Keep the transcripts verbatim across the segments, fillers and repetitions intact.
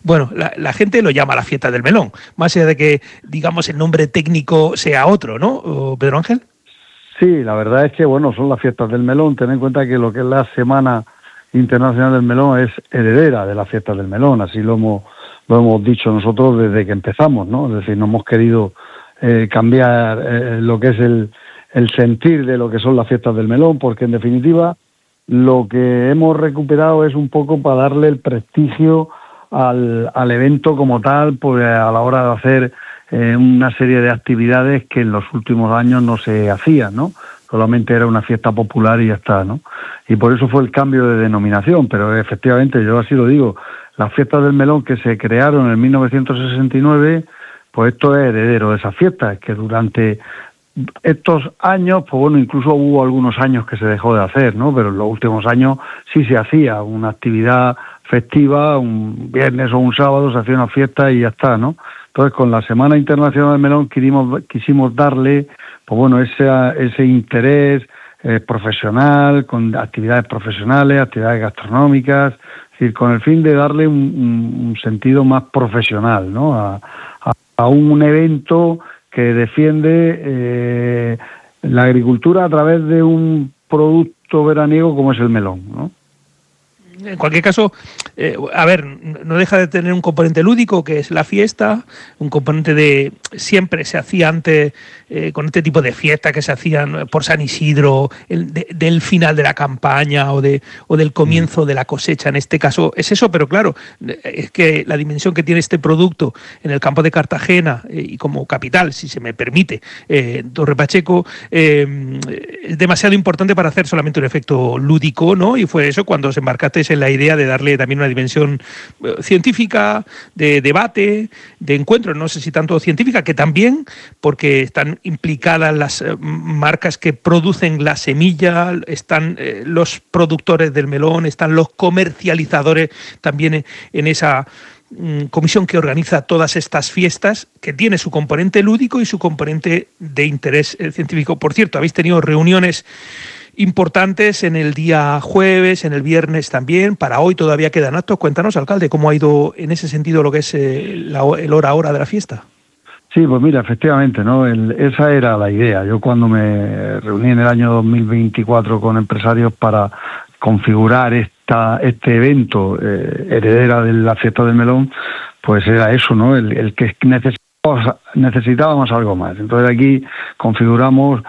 Bueno, la, la gente lo llama la fiesta del melón, más allá de que, digamos, el nombre técnico sea otro, ¿no, Pedro Ángel? Sí, la verdad es que, bueno, son las fiestas del melón. Ten en cuenta que lo que es la Semana Internacional del Melón es heredera de las fiestas del melón, así lo hemos, lo hemos dicho nosotros desde que empezamos, ¿no? Es decir, no hemos querido eh, cambiar eh, lo que es el, el sentir de lo que son las fiestas del melón, porque en definitiva lo que hemos recuperado es un poco para darle el prestigio al, al evento como tal, pues a la hora de hacer eh, una serie de actividades que en los últimos años no se hacían, ¿no? Solamente era una fiesta popular y ya está, ¿no? Y por eso fue el cambio de denominación, pero efectivamente, yo así lo digo, las fiestas del melón que se crearon en mil novecientos sesenta y nueve, pues esto es heredero de esas fiestas, que durante estos años, pues bueno, incluso hubo algunos años que se dejó de hacer, ¿no? Pero en los últimos años sí se hacía una actividad festiva, un viernes o un sábado se hacía una fiesta y ya está, ¿no? Entonces, con la Semana Internacional del Melón quisimos, quisimos darle, pues bueno, ese, ese interés eh, profesional, con actividades profesionales, actividades gastronómicas, es decir, con el fin de darle un, un, un sentido más profesional, ¿no? A, a, a un evento que defiende eh, la agricultura a través de un producto veraniego como es el melón, ¿no? En cualquier caso, eh, a ver, no deja de tener un componente lúdico, que es la fiesta, un componente de... Siempre se hacía antes, eh, con este tipo de fiestas que se hacían por San Isidro, el, de, del final de la campaña o, de, o del comienzo de la cosecha, en este caso es eso, pero claro, es que la dimensión que tiene este producto en el campo de Cartagena eh, y como capital, si se me permite, eh, Torre Pacheco, eh, es demasiado importante para hacer solamente un efecto lúdico, ¿no? Y fue eso cuando os embarcasteis en la idea de darle también una dimensión científica, de debate, de encuentro, no sé si tanto científica, que también, porque están implicadas las marcas que producen la semilla, están eh, los productores del melón, están los comercializadores también en esa mm, comisión que organiza todas estas fiestas, que tiene su componente lúdico y su componente de interés eh, científico. Por cierto, habéis tenido reuniones importantes en el día jueves, en el viernes también. Para hoy todavía quedan actos. Cuéntanos, alcalde, cómo ha ido en ese sentido lo que es eh, la, el hora a hora de la fiesta. Sí, pues mira, efectivamente, ¿no? El, esa era la idea. Yo cuando me reuní en el año dos mil veinticuatro con empresarios para configurar esta este evento eh, heredera de la fiesta del melón, pues era eso, ¿no? El, el que necesitábamos, necesitábamos algo más. Entonces aquí configuramos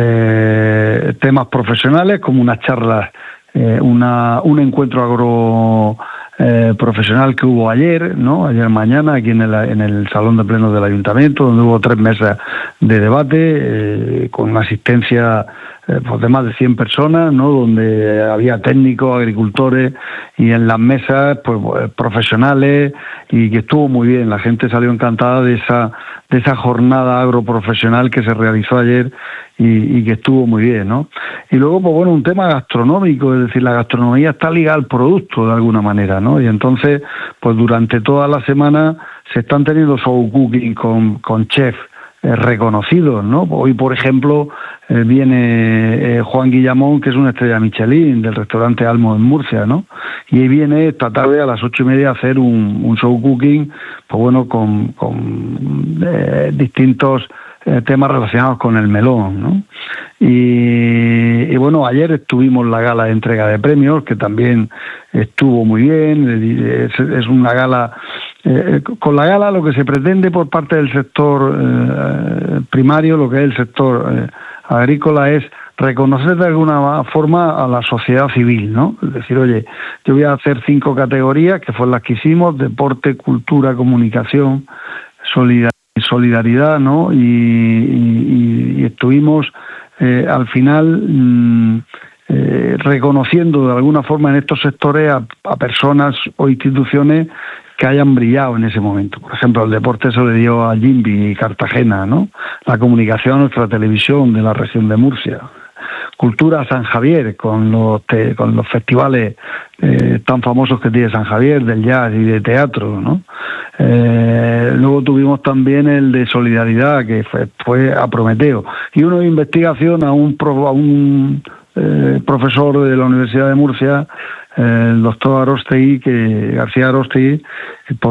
eh, temas profesionales como unas charlas, eh, una, un encuentro agro eh, profesional que hubo ayer, ¿no? Ayer mañana aquí en el, en el Salón de Plenos del Ayuntamiento, donde hubo tres mesas de debate eh, con una asistencia eh, pues de más de cien personas, ¿no? Donde había técnicos, agricultores y en las mesas pues profesionales, y que estuvo muy bien. La gente salió encantada de esa de esa jornada agroprofesional que se realizó ayer y, y que estuvo muy bien, ¿no? Y luego, pues bueno, un tema gastronómico, es decir, la gastronomía está ligada al producto de alguna manera, ¿no? Y entonces, pues durante toda la semana se están teniendo show cooking con, con chefs eh, reconocidos, ¿no? Hoy, por ejemplo, eh, viene eh, Juan Guillamón, que es una estrella Michelin del restaurante Almo en Murcia, ¿no? Y viene esta tarde a las ocho y media a hacer un, un show cooking, pues bueno, con, con eh, distintos eh, temas relacionados con el melón, ¿no? Y, y bueno, ayer estuvimos en la gala de entrega de premios, que también estuvo muy bien. Es, es una gala, eh, con la gala lo que se pretende por parte del sector eh, primario, lo que es el sector eh, agrícola, es reconocer de alguna forma a la sociedad civil, ¿no? Es decir, oye, yo voy a hacer cinco categorías, que fueron las que hicimos: deporte, cultura, comunicación, solidaridad, ¿no? Y, y, y estuvimos eh, al final mmm, eh, reconociendo de alguna forma en estos sectores a, a personas o instituciones que hayan brillado en ese momento. Por ejemplo, el deporte se le dio a Jimby y Cartagena, ¿no? La comunicación a nuestra televisión de la región de Murcia. Cultura San Javier, con los te, con los festivales eh, tan famosos que tiene San Javier, del jazz y de teatro, ¿no? Eh, luego tuvimos también el de solidaridad, que fue, fue a Prometeo, y uno de investigación a un, pro, a un eh, profesor de la Universidad de Murcia, eh, el doctor Arostegui, que, García Arostegui,